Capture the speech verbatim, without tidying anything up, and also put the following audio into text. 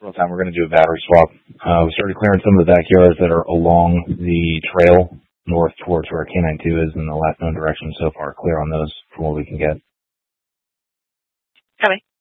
real time. We're going to do a battery swap. Uh, we started clearing some of the backyards that are along the trail north towards where K ninety-two is in the left known direction. So far, clear on those from what we can get. Copy.